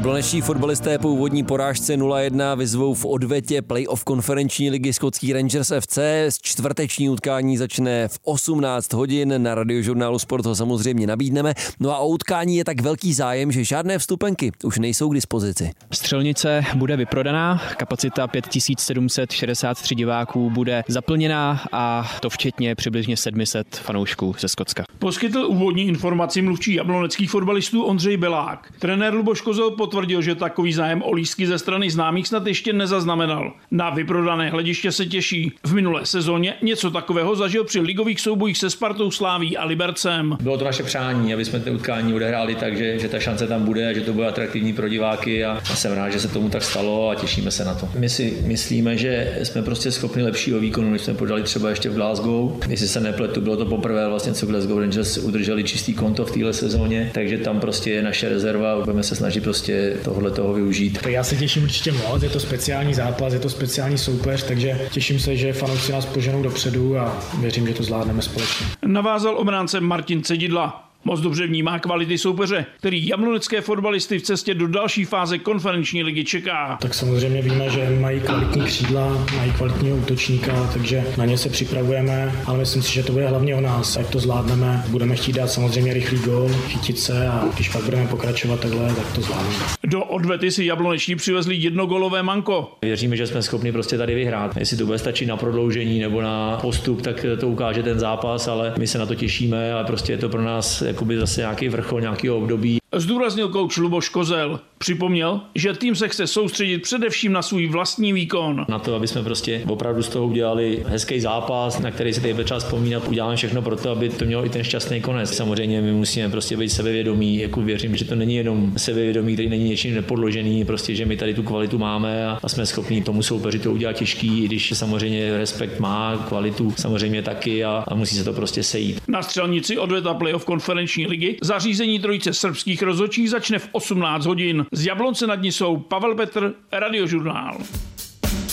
Jablonečtí fotbalisté po úvodní porážce 0-1 vyzvou v odvetě playoff konferenční ligy skotský Rangers FC. Čtvrteční utkání začne v 18 hodin, na Radiožurnálu Sport ho samozřejmě nabídneme. No a o utkání je tak velký zájem, že žádné vstupenky už nejsou k dispozici. Střelnice bude vyprodaná, kapacita 5763 diváků bude zaplněná a to včetně přibližně 700 fanoušků ze Skotska. Poskytl úvodní informaci mluvčí jabloneckých fotbalistů Ondřej Belák. Trenér Luboš Kozel potvrdil, že takový zájem o lístky ze strany známých snad ještě nezaznamenal. Na vyprodané hlediště se těší. V minulé sezóně něco takového zažil při ligových soubojích se Spartou, Slaví a Libercem. Bylo to naše přání, aby jsme to utkání odehráli tak, že ta šance tam bude a že to bude atraktivní pro diváky a jsem rád, že se tomu tak stalo a těšíme se na to. My si myslíme, že jsme prostě schopni lepšího výkonu, než jsme podali třeba ještě v Glasgow. Jestli se nepletu, bylo to poprvé vlastně, co Glasgow Rangers udrželi čistý konto v téhle sezóně, takže tam prostě je naše rezerva, budeme se snažit prostě tohle toho využít. Tak já se těším určitě moc, je to speciální zápas, je to speciální soupeř, takže těším se, že fanoušci nás poženou dopředu a věřím, že to zvládneme společně. Navázal obránce Martin Cedidla. Moc dobře vnímá kvality soupeře, který jablonecké fotbalisty v cestě do další fáze konferenční ligy čeká. Tak samozřejmě víme, že mají kvalitní křídla, mají kvalitního útočníka, takže na ně se připravujeme, ale myslím si, že to bude hlavně o nás. Jak to zvládneme, budeme chtít dát samozřejmě rychlý gól, chytit se a když pak budeme pokračovat takhle, tak to zvládneme. Do odvety si jablonečtí přivezli jednogólové manko. Věříme, že jsme schopni prostě tady vyhrát. Jestli to bude stačit na prodloužení nebo na postup, tak to ukáže ten zápas, ale my se na to těšíme a prostě je to pro nás jakoby zase nějaký vrchol, nějakého období. Zdůraznil kouč Luboš Kozel. Připomněl, že tým se chce soustředit především na svůj vlastní výkon. Na to, aby jsme prostě opravdu z toho udělali hezký zápas, na který si tady bude třeba vzpomínat, uděláme všechno pro to, aby to mělo i ten šťastný konec. Samozřejmě my musíme prostě být sebevědomí, jako věřím, že to není jenom sebevědomí, který není něčím nepodložený, prostě že my tady tu kvalitu máme a jsme schopni tomu soupeři to udělat těžký, i když samozřejmě respekt má kvalitu samozřejmě taky a musí se to prostě sejít. Na střelnici odveta playoff konferenční ligy zařízení trojice srbských rozhodčích začne v 18 hodin. Z Jablonce nad Nisou Pavel Petr, Radiožurnál.